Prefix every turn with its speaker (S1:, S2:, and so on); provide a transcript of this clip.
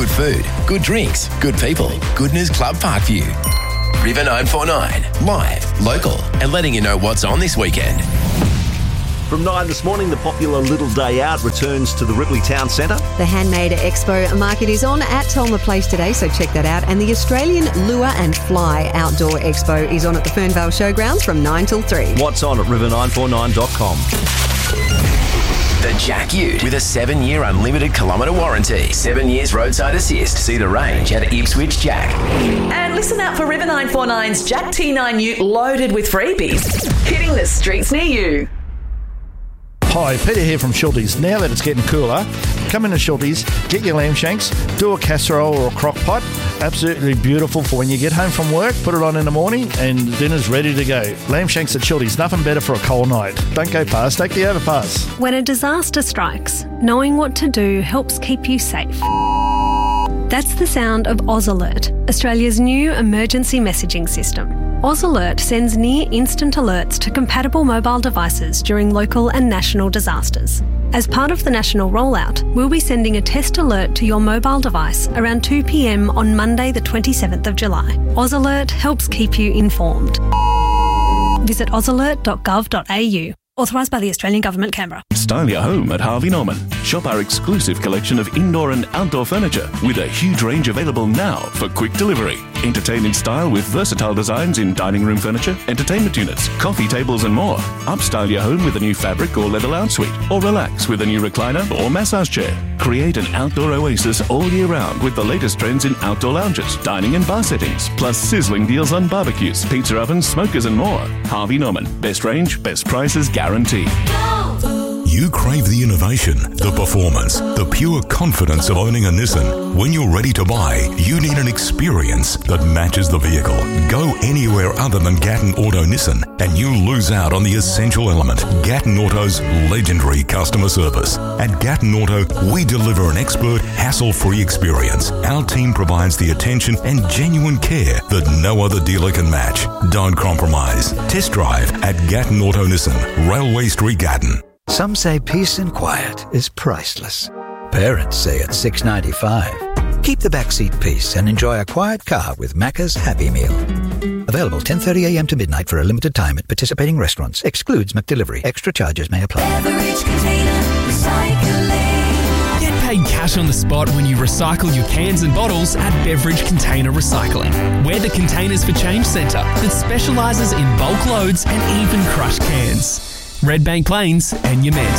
S1: Good food, good drinks, good people. Goodness Club Parkview. River 949. Live, local, and letting you know what's on this weekend.
S2: From 9 this morning, the popular Little Day Out returns to the Ripley Town Centre.
S3: The Handmade Expo Market is on at Tolma Place today, so check that out. And the Australian Lure and Fly Outdoor Expo is on at the Fernvale Showgrounds from 9 till 3.
S2: What's on at river949.com.
S1: The Jack Ute with a 7-year unlimited kilometre warranty. 7 years roadside assist. See the range at Ipswich Jack.
S4: And listen out for River 949's Jack T9 Ute loaded with freebies. Hitting the streets near you.
S5: Hi, Peter here from Schultes. Now that it's getting cooler, come into Schultes, get your lamb shanks, do a casserole or a crock pot. Absolutely beautiful for when you get home from work, put it on in the morning and dinner's ready to go. Lamb shanks at Schultes, nothing better for a cold night. Don't go past, take the overpass.
S6: When a disaster strikes, knowing what to do helps keep you safe. That's the sound of Oz Alert, Australia's new emergency messaging system. Oz Alert sends near-instant alerts to compatible mobile devices during local and national disasters. As part of the national rollout, we'll be sending a test alert to your mobile device around 2 p.m. on Monday the 27th of July. Oz Alert helps keep you informed. Visit ozalert.gov.au. Authorised by the Australian Government, Canberra.
S7: Style your home at Harvey Norman. Shop our exclusive collection of indoor and outdoor furniture with a huge range available now for quick delivery. Entertain in style with versatile designs in dining room furniture, entertainment units, coffee tables and more. Upstyle your home with a new fabric or leather lounge suite, or relax with a new recliner or massage chair. Create an outdoor oasis all year round with the latest trends in outdoor lounges, dining and bar settings, plus sizzling deals on barbecues, pizza ovens, smokers and more. Harvey Norman. Best range, best prices guaranteed.
S8: You crave the innovation, the performance, the pure confidence of owning a Nissan. When you're ready to buy, you need an experience that matches the vehicle. Go anywhere other than Gatton Auto Nissan and you lose out on the essential element, Gatton Auto's legendary customer service. At Gatton Auto, we deliver an expert, hassle-free experience. Our team provides the attention and genuine care that no other dealer can match. Don't compromise. Test drive at Gatton Auto Nissan, Railway Street, Gatton.
S9: Some say peace and quiet is priceless. Parents say it's $6.95. Keep the backseat peace and enjoy a quiet car with Macca's Happy Meal. Available 10:30 a.m. to midnight for a limited time at participating restaurants. Excludes McDelivery. Extra charges may apply.
S10: Beverage Container Recycling. Get paid cash on the spot when you recycle your cans and bottles at Beverage Container Recycling. We're the Containers for Change Centre that specialises in bulk loads and even crushed cans. Red Bank Plains and Yement.